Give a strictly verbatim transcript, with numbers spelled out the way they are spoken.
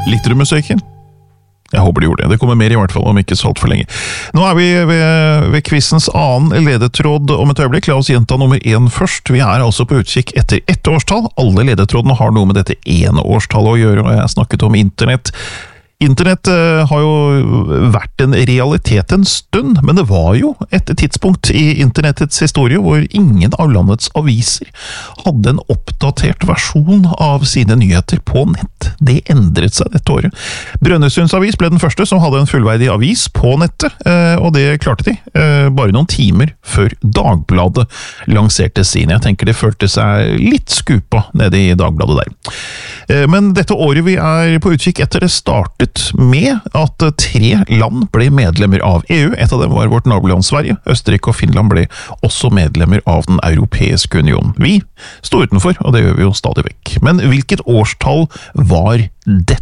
Likte du musikken? Jeg håper du gjorde det. Det kommer mer i hvert fall, om ikke så alt for lenge. Nå er vi ved, ved quizens annen ledetråd om et øyeblikk. La oss gjenta nummer én først. Vi er altså på utkikk etter ett årstall. Alle ledetrådene har noe med dette ene årstallet å gjøre, og jeg snakket om internett. Internett uh, har jo vært en realitet en stund, men det var jo et tidspunkt i internettets historie hvor ingen av landets aviser hadde en oppdatert versjon av sine nyheter på nett. Det endret seg dette året. Brønnøysunds avis ble den første som hadde en fullverdig avis på nettet, uh, og det klarte de uh, bare noen timer før Dagbladet lanserte sin. Jeg tenker det følte seg litt skupa nede i Dagbladet der. Uh, men dette året vi er på utkikk etter det startet med at tre land ble medlemmer av E U. Et av dem var vårt naboland Sverige. Østerrike og Finland ble også medlemmer av den europeiske union. Vi sto utenfor, og det gjør vi jo stadig vekk. Men hvilket årstall var dette?